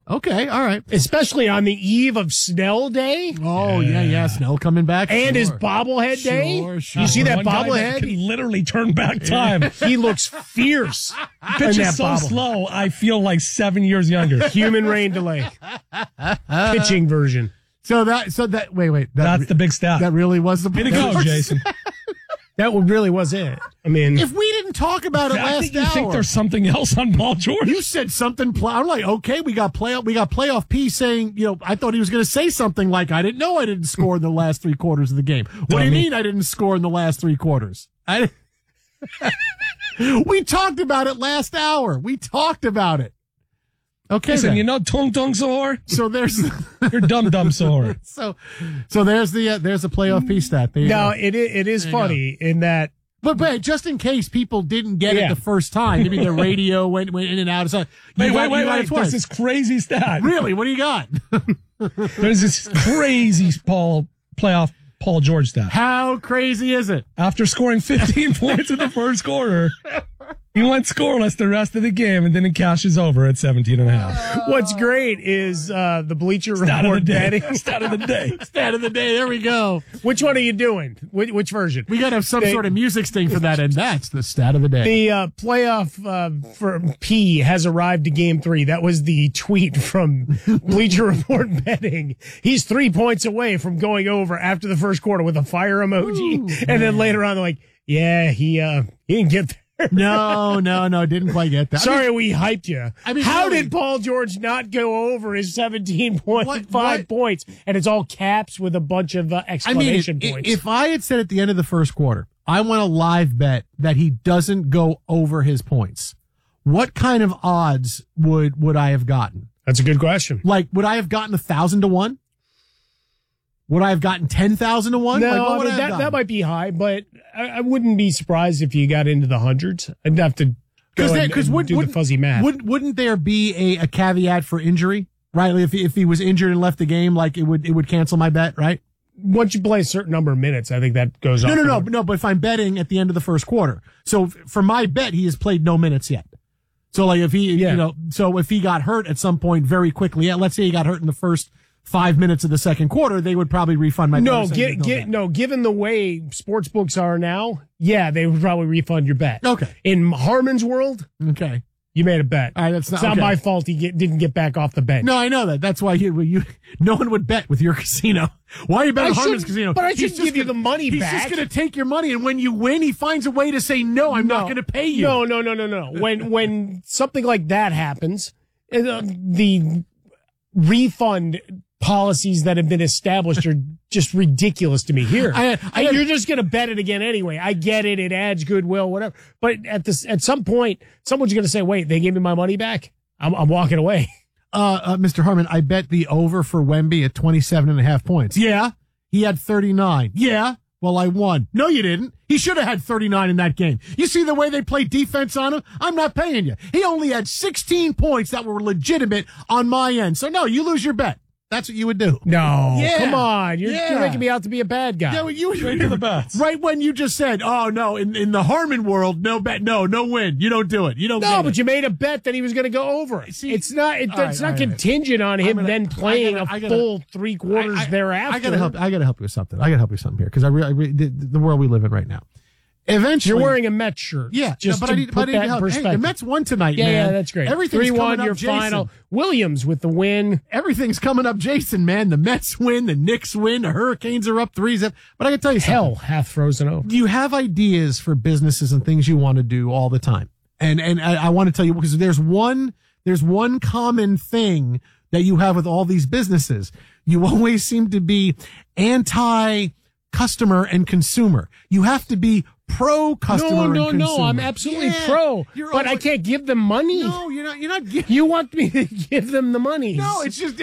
Okay, all right. Especially on the eve of Snell Day. Oh, yeah. Snell coming back. And his bobblehead day. Sure. You see that One guy that bobblehead? can literally turn back time. He looks fierce. Pitch in that is so bobble. slow, I feel like 7 years younger. Human rain delay. Pitching version. So that wait. That's the big stat. That really was the Way to go, Jason. That really was it. I mean, If we didn't talk about it I last think you hour, think there's something else on Paul George. you said something. I'm like, okay, we got playoff P saying, I thought he was going to say something like, I didn't know I didn't score in the last 3 quarters of the game. What do you mean I didn't score in the last 3 quarters? We talked about it last hour. We talked about it. Okay, Listen, then. you know Tung Tung Sahor? So there's You're dumb Sahor. so there's a playoff P stat. There you now go. it is There you funny in that. But just in case people didn't get Yeah. it the first time, maybe the radio went in and out. So Wait. you got it There's twice. this crazy stat. Really? What do you got? There's this crazy playoff Paul George stat. How crazy is it? After scoring 15 points in the first quarter, he went scoreless the rest of the game, and then it cashes over at 17.5. What's great is the Bleacher Stat of the Report day. betting. Stat of the day. Stat of the day. There we go. Which one are you doing? Which version? We got to have some sort of music sting for that, and that's the stat of the day. The playoff for P has arrived to Game 3. That was the tweet from Bleacher Report betting. He's 3 points away from going over after the first quarter with a fire emoji, and then later on they're like, "Yeah, he didn't get there." No, didn't quite get that. Sorry, we hyped you. I mean, how really. did Paul George not go over his 17.5 What? points? And it's all caps with a bunch of exclamation points. If I had said at the end of the first quarter, I want a live bet that he doesn't go over his points, what kind of odds would I have gotten? That's a good question. Like, would I have gotten 1,000 to 1? Would I have gotten 10,000 to 1? No, Like, what I would mean, have that gotten? might be high, but I wouldn't be surprised if you got into the hundreds. I'd have to go and do the fuzzy math. Wouldn't there be a caveat for injury? Right, like if he was injured and left the game, like it would cancel my bet, right? Once you play a certain number of minutes, I think that goes off. No. But if I'm betting at the end of the first quarter, so for my bet, he has played no minutes yet. So like if he, so if he got hurt at some point very quickly, let's say he got hurt in the first 5 minutes of the second quarter, they would probably refund my bet. Given the way sports books are now, yeah, they would probably refund your bet. Okay. In Harmon's world, Okay. you made a bet. All right, it's not my fault he didn't get back off the bench. No, I know that. That's why no one would bet with your casino. Why are you betting Harmon's casino? But I He's shouldn't just give you the money He's back. just going to take your money, and when you win, he finds a way to say, no, I'm not going to pay you. No. When something like that happens, the refund policies that have been established are just ridiculous to me here. You're just going to bet it again anyway. I get it. It adds goodwill, whatever. But at some point, someone's going to say, wait, they gave me my money back? I'm walking away. Mr. Harmon, I bet the over for Wemby at 27.5 points. Yeah. He had 39. Yeah. Well, I won. No, you didn't. He should have had 39 in that game. You see the way they play defense on him? I'm not paying you. He only had 16 points that were legitimate on my end. So no, you lose your bet. That's what you would do. No, Yeah. come on. You're Yeah. making me out to be a bad guy. Yeah, well, you Straight to the bets. Right when you just said, oh, no, in the Harmon world, no bet, no win. You don't do it. You don't No, get but it. you made a bet that he was going to go over it. See, it's not all right. contingent on him then playing I a gotta- full 3 quarters thereafter. I gotta help you with something. Here because the world we live in right now. Eventually, You're wearing a Mets shirt. Yeah, just but to I need put to that in help. Hey, perspective. the Mets won tonight, yeah, man. yeah, that's great. Everything's 3-1, coming up, your Jason. final. Williams with the win. Everything's coming up, Jason, man. The Mets win, the Knicks win, the Hurricanes are up 3-0. But I can tell you something. Hell, half frozen over. You have ideas for businesses and things you want to do all the time. And I want to tell you, because there's one common thing that you have with all these businesses. You always seem to be anti-customer and consumer. You have to be pro-customer and consumer. No, I'm absolutely pro. But I can't give them money. No, you're not giving. You want me to give them the money. No, it's just.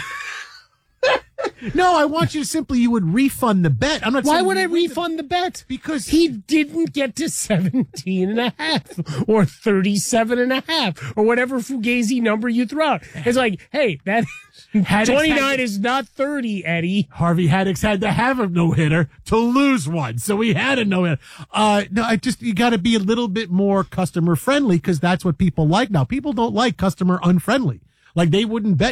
No, I want you to simply, you would refund the bet. I'm not Why saying would I you win refund the bet? Because he didn't get to 17.5 or 37.5 or whatever fugazi number you throw out. It's like, hey, that 29 is not 30, Eddie. Harvey Haddix had to have a no-hitter to lose one, so he had a no-hitter. No, you got to be a little bit more customer friendly because that's what people like now. People don't like customer unfriendly. Like they wouldn't bet